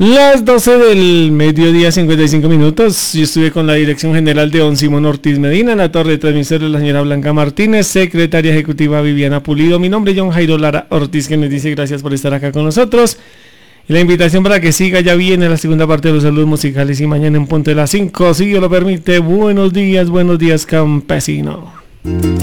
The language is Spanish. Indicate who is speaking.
Speaker 1: Las 12 del mediodía, 55 minutos. Yo estuve con la dirección general de don Simón Ortiz Medina, en la torre de transmisores la señora Blanca Martínez, secretaria ejecutiva Viviana Pulido. Mi nombre es John Jairo Lara Ortiz, que nos dice gracias por estar acá con nosotros. Y la invitación para que siga, ya viene la segunda parte de los saludos musicales y mañana en punto de las 5, si Dios lo permite. Buenos días, campesino.